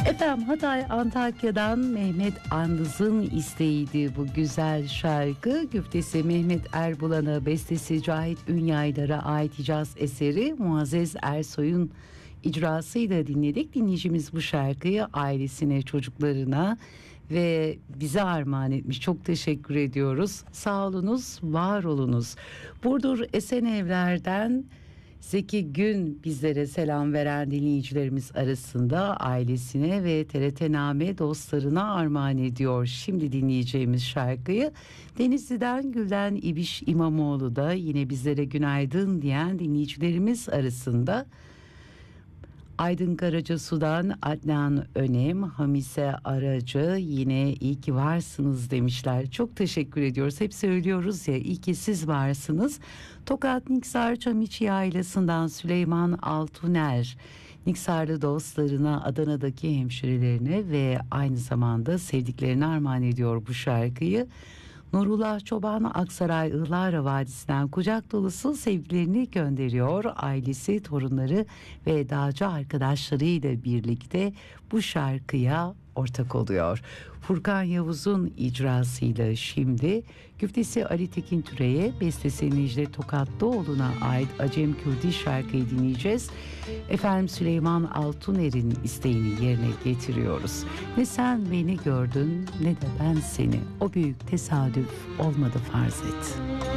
Efendim Hatay Antakya'dan Mehmet Andız'ın isteğiydi bu güzel şarkı. Güftesi Mehmet Erbulan'a, bestesi Cahit Ünyaylar'a ait Hicaz eseri Muazzez Ersoy'un icrasıyla dinledik. Dinleyicimiz bu şarkıyı ailesine, çocuklarına ve bize armağan etmiş. Çok teşekkür ediyoruz. Sağ olunuz, var olunuz. Burdur Esenevler'den Zeki Gün bizlere selam veren dinleyicilerimiz arasında ailesine ve TRT-Name dostlarına armağan ediyor. Şimdi dinleyeceğimiz şarkıyı Denizli'den Gülden İbiş İmamoğlu da yine bizlere günaydın diyen dinleyicilerimiz arasında. Aydın Karacasu'dan Adnan Önem, Hamise Aracı yine iyi ki varsınız demişler. Çok teşekkür ediyoruz. Hep söylüyoruz ya, iyi ki siz varsınız. Tokat Niksar Çamiçi Yaylası'ndan Süleyman Altuner, Niksarlı dostlarına, Adana'daki hemşirelerine ve aynı zamanda sevdiklerine armağan ediyor bu şarkıyı. Nurullah Çoban Aksaray Ihlara Vadisi'nden kucak dolusu sevgilerini gönderiyor. Ailesi, torunları ve dağcı arkadaşlarıyla birlikte bu şarkıya ortak oluyor. Furkan Yavuz'un icrasıyla şimdi güftesi Ali Tekin Türe'ye, bestesi Necdet Tokatlıoğlu'na ait Acem Kürdi şarkıyı dinleyeceğiz. Efendim Süleyman Altuner'in isteğini yerine getiriyoruz. Ne sen beni gördün ne de ben seni. O büyük tesadüf olmadı farz et.